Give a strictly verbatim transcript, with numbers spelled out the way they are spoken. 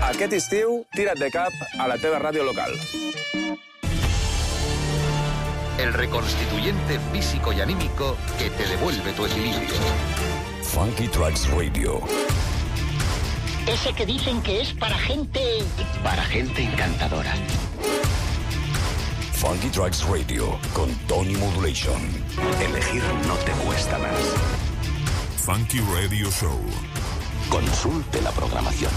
Aquest estiu, tira't de cap a la teva ràdio local. El reconstituyente físico y anímico que te devuelve tu equilibrio. Funky Tracks Radio. Ese que dicen que es para gente... Para gente encantadora. Funky Tracks Radio con Tony Modulation. Elegir no te cuesta más. Funky Radio Show. Consulte la programación.